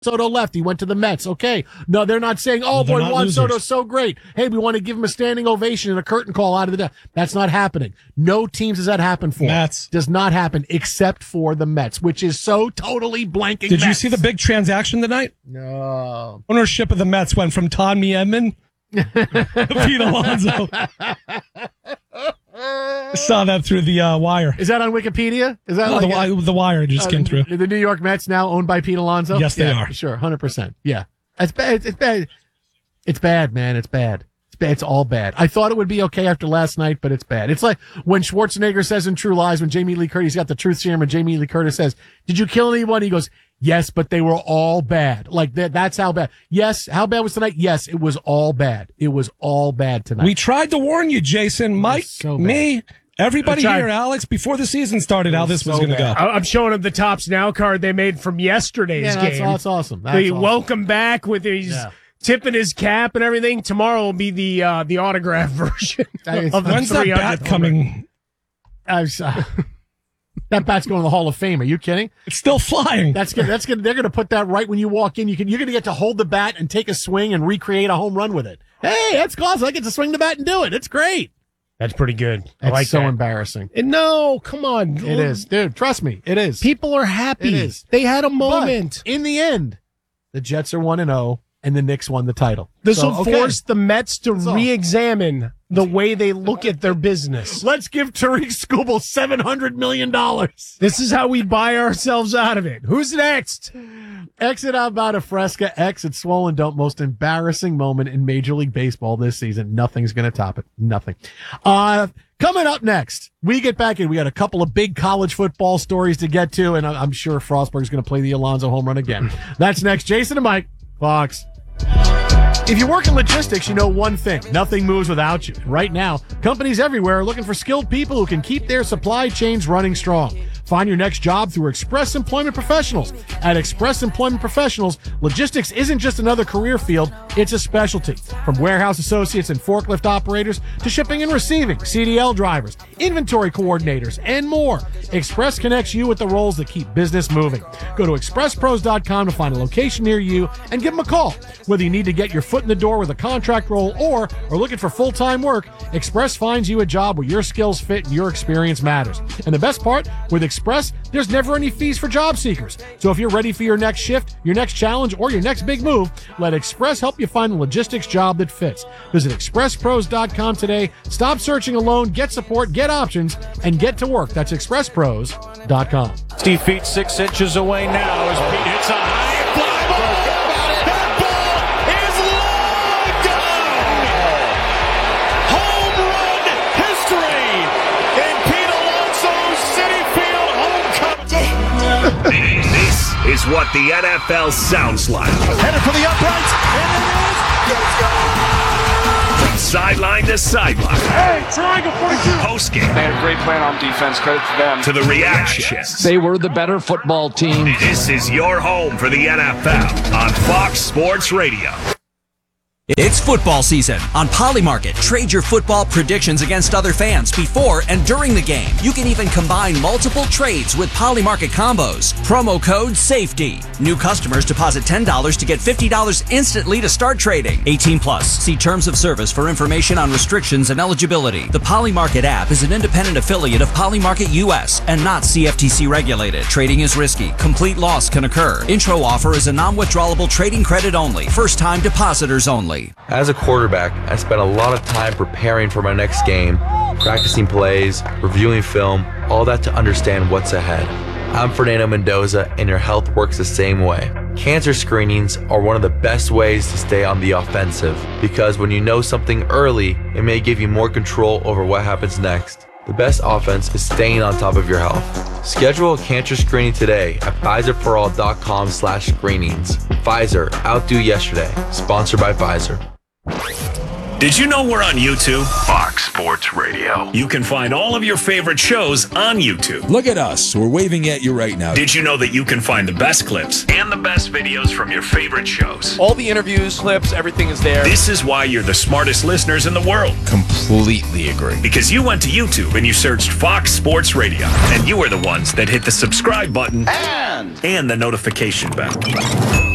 Soto left. He went to the Mets. Okay. No, they're not saying, oh, boy, Juan Soto's so great. Hey, we want to give him a standing ovation and a curtain call out of the death. That's not happening. No teams does that happen for. Mets. Does not happen except for the Mets, which is so totally blanking Did Mets. you see the big transaction tonight? No. Ownership of the Mets went from Tommy Edman to Pete Alonso. I saw that through the wire. Is that on Wikipedia? Is that the wire just came through. The New York Mets now owned by Pete Alonso? Yes, they are. Sure, 100%. Yeah. It's bad. It's bad. It's bad, man. It's bad. It's bad. It's all bad. I thought it would be okay after last night, but it's bad. It's like when Schwarzenegger says in True Lies, when Jamie Lee Curtis got the truth serum and Jamie Lee Curtis says, did you kill anyone? He goes, yes, but they were all bad. Like that's how bad. Yes. How bad was tonight? Yes, it was all bad. It was all bad tonight. We tried to warn you, Jason, Mike, me, everybody here, Alex, before the season started, how this was going to go. I'm showing him the Tops Now card they made from yesterday's game. That's awesome. That's the awesome. welcome back with his tipping his cap and everything. Tomorrow will be the autograph version. Of When's that bat coming? That bat's going to the Hall of Fame. Are you kidding? It's still flying. That's good. They're going to put that right when you walk in. You're going to get to hold the bat and take a swing and recreate a home run with it. Hey, that's awesome. I get to swing the bat and do it. It's great. That's pretty good. I It's like so that. embarrassing. And no, come on. It is. Dude, trust me. It is. People are happy. It is. They had a moment. But in the end, the Jets are 1-0 and the Knicks won the title. This will force the Mets to re-examine the way they look at their business. Let's give Tariq Skubal $700 million. This is how we buy ourselves out of it. Who's next? Exit Alvada Fresca, exit Swollen Dome. Most embarrassing moment in Major League Baseball this season. Nothing's going to top it. Nothing. Coming up next, we get back in. We got a couple of big college football stories to get to, and I'm sure Frostberg's going to play the Alonso home run again. That's next. Jason and Mike, Fox. If you work in logistics, you know one thing. Nothing moves without you. Right now, companies everywhere are looking for skilled people who can keep their supply chains running strong. Find your next job through Express Employment Professionals. At Express Employment Professionals, logistics isn't just another career field, it's a specialty. From warehouse associates and forklift operators to shipping and receiving, CDL drivers, inventory coordinators, and more. Express connects you with the roles that keep business moving. Go to expresspros.com to find a location near you and give them a call. Whether you need to get your foot in the door with a contract role or are looking for full-time work, Express finds you a job where your skills fit and your experience matters. And the best part, with Express, there's never any fees for job seekers. So if you're ready for your next shift, your next challenge, or your next big move, let Express help you find the logistics job that fits. Visit expresspros.com today. Stop searching alone, get support, get options, and get to work. That's expresspros.com. Steve feet 6 inches away now as Pete hits a high fly ball. That ball is long gone. Home run history in Pete Alonso's Citi Field homecoming. This is what the NFL sounds like. Headed for the uprights, and it is. Let's go. From sideline to sideline. Hey, triangle 42. Postgame. They had a great plan on defense. Credit to them. To the reactions. They were the better football team. This is your home for the NFL on Fox Sports Radio. It's football season. On Polymarket, trade your football predictions against other fans before and during the game. You can even combine multiple trades with Polymarket combos. Promo code SAFETY. New customers deposit $10 to get $50 instantly to start trading. 18 plus. See terms of service for information on restrictions and eligibility. The Polymarket app is an independent affiliate of Polymarket US and not CFTC regulated. Trading is risky. Complete loss can occur. Intro offer is a non-withdrawable trading credit only. First-time depositors only. As a quarterback, I spent a lot of time preparing for my next game, practicing plays, reviewing film, all that to understand what's ahead. I'm Fernando Mendoza, and your health works the same way. Cancer screenings are one of the best ways to stay on the offensive, because when you know something early, it may give you more control over what happens next. The best offense is staying on top of your health. Schedule a cancer screening today at PfizerForAll.com/screenings. Pfizer, outdo yesterday. Sponsored by Pfizer. Did you know we're on YouTube? Fox Sports Radio. You can find all of your favorite shows on YouTube. Look at us. We're waving at you right now. Did you know that you can find the best clips and the best videos from your favorite shows? All the interviews, clips, everything is there. This is why you're the smartest listeners in the world. Completely agree. Because you went to YouTube and you searched Fox Sports Radio. And you are the ones that hit the subscribe button and the notification bell.